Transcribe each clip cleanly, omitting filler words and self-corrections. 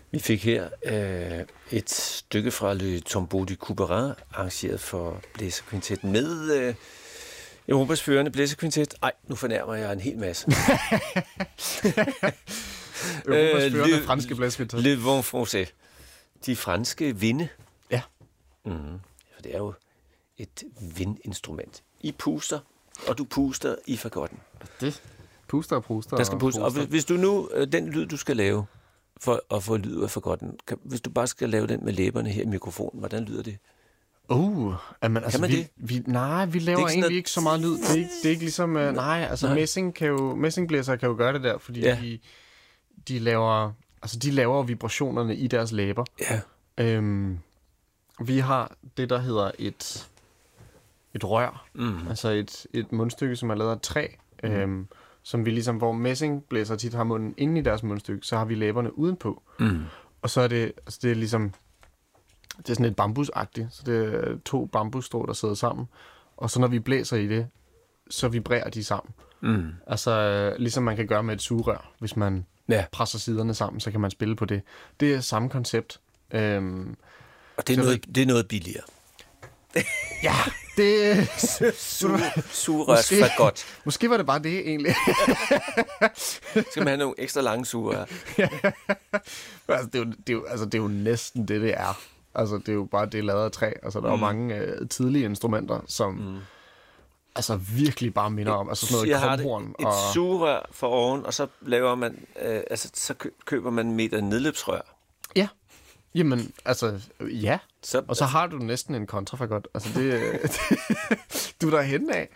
Vi fik her et stykke fra Le Tombeau du Couperin, arrangeret for blæserkvintetten med Europas førende blæserkvintet. Ej, nu fornærmer jeg en hel masse. Europas førende franske blæserkvintet. Le Vent Français. De franske vinde. Ja. For det er jo et vindinstrument. I puster, og du puster i fagotten. Det puster og puster. Der skal puster. Og hvis du nu, den lyd, du skal lave, for at få lyd af fagotten, hvis du bare skal lave den med læberne her i mikrofonen, hvordan lyder det? Jamen, altså, kan man det? Vi laver egentlig ikke så meget lyd. Det er ikke ligesom... messingblæsere kan jo gøre det der, fordi de laver vibrationerne i deres læber. Ja. Vi har det, der hedder et rør, altså et mundstykke, som er lavet af træ, som vi ligesom, hvor messingblæsere tit har munden inde i deres mundstykke, så har vi læberne udenpå. Og så er det, altså det er ligesom, det er sådan et bambusagtigt, så det er 2 bambusstrå, der sidder sammen, og så når vi blæser i det, så vibrerer de sammen. Altså ligesom man kan gøre med et sugerør, hvis man presser siderne sammen, så kan man spille på det. Det er samme koncept. Og det er noget billigere. Ja, det... Sugerørsfagot. Måske var det bare det, egentlig. Skal man have nogle ekstra lange sugerør? Det er jo næsten det er. Altså, det er jo bare det lavet af træ. Altså, der er jo mange tidlige instrumenter, som altså virkelig bare minder om. Altså sådan noget krumhorn. Et sugerør for oven, og så laver man, så køber man en meter nedløbsrør. Ja. Jamen, altså, ja. Og så har du næsten en kontrafagot. Altså, du er derhenne af.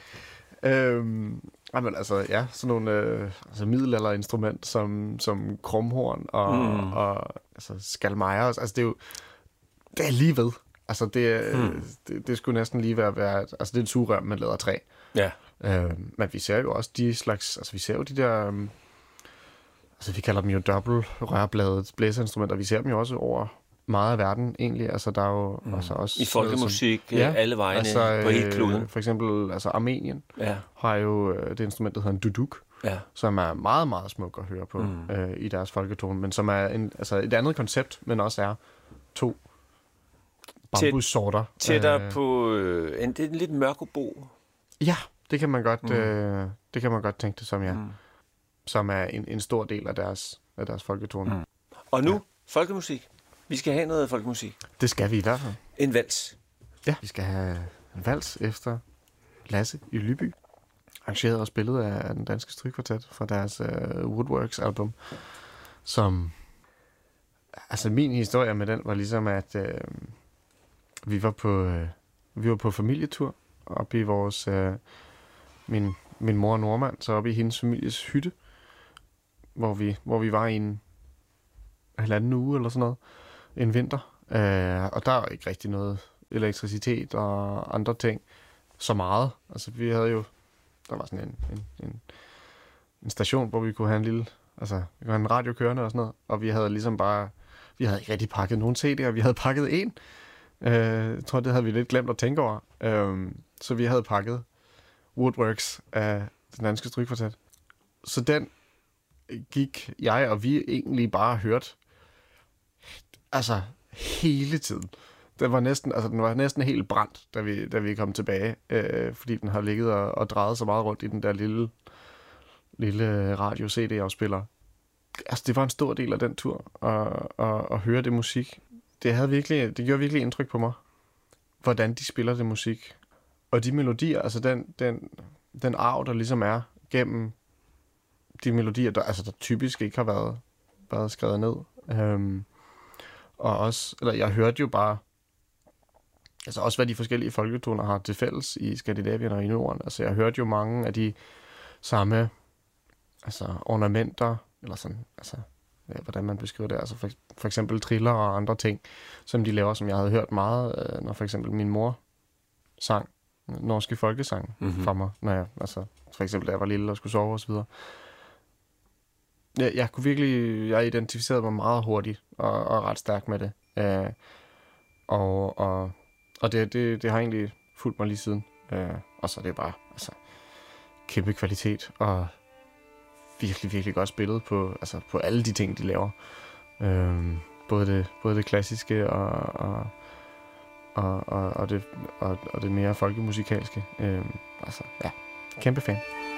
Jamen, altså, ja, sådan nogle middelalderinstrument som krumhorn og altså, skalmejer. Altså, det er lige ved. Altså, det skulle næsten lige være altså, det er et sugerør med lædertræ. Ja. Men vi ser jo også de slags, altså, vi ser jo de der, altså, vi kalder dem jo dobbeltrørbladet blæserinstrumenter. Vi ser dem jo også over meget af verden, egentlig. Altså, der er jo også i folkemusik, alle vegne altså, på hele kloden. For eksempel, altså Armenien har jo det instrument, der hedder en duduk, som er meget, meget smuk at høre på i deres folketone, men som er et andet koncept, men også er 2 bambussorter. Tættere på det er en lidt mørkobo. Ja, det kan man godt tænke det som, som er en stor del af deres folketone. Og nu, folkemusik. Vi skal have noget folkemusik. Det skal vi i hvert fald. En vals. Ja, vi skal have en vals efter Lasse i Lyby. Arrangeret og spillet af den danske strygekvartet fra deres Woodworks-album. Som... Altså, min historie med den var ligesom, at vi var på familietur oppe i vores... min mor og nordmand, så oppe i hendes families hytte, hvor vi var i en halvanden uge eller sådan noget, en vinter. Og der var ikke rigtig noget elektricitet og andre ting så meget. Altså vi havde jo, der var sådan en station, hvor vi kunne have en lille, altså vi kunne have en radio kørende og sådan noget, og vi havde ligesom bare, vi havde ikke rigtig pakket nogen CD'er, vi havde pakket en. Jeg tror, det havde vi lidt glemt at tænke over. Så vi havde pakket Woodworks af den danske strygekvartet. Så den gik jeg og vi egentlig bare hørt altså hele tiden. Den var næsten helt brændt, da vi kom tilbage, fordi den har ligget og drejet så meget rundt i den der lille radio-CD-afspiller. Altså, det var en stor del af den tur at høre det musik. Det gjorde virkelig indtryk på mig, hvordan de spiller det musik. Og de melodier, altså den arv, der ligesom er gennem de melodier, der typisk ikke har været skrevet ned. Og også, eller jeg hørte jo bare, altså også hvad de forskellige folketoner har til fælles i Skandinavien og i Norden. Altså jeg hørte jo mange af de samme, altså ornamenter, eller sådan, altså hvordan man beskriver det, altså for eksempel triller og andre ting, som de laver, som jeg havde hørt meget, når for eksempel min mor sang norske folkesang for mig, når jeg, altså for eksempel da jeg var lille og skulle sove og så videre. Jeg identificerede mig meget hurtigt og ret stærkt med det. Og det har egentlig fulgt mig lige siden. Og så er det bare kæmpe kvalitet og virkelig, virkelig godt spillet på alle de ting, de laver. både det klassiske og det mere folkemusikalske. Altså, ja, kæmpe fan.